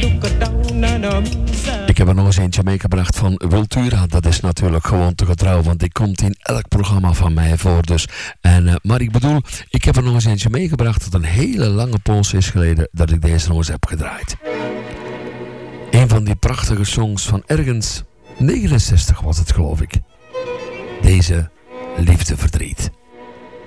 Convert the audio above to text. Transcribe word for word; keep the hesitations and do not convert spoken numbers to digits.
Ik heb er nog eens eentje meegebracht van Wiltura. Dat is natuurlijk gewoon te getrouw, want die komt in elk programma van mij voor. Dus. En, uh, maar ik bedoel, ik heb er nog eens eentje meegebracht dat een hele lange poos is geleden dat ik deze nog eens heb gedraaid. Een van die prachtige songs van ergens negenenzestig was het, geloof ik. Deze Liefdeverdriet.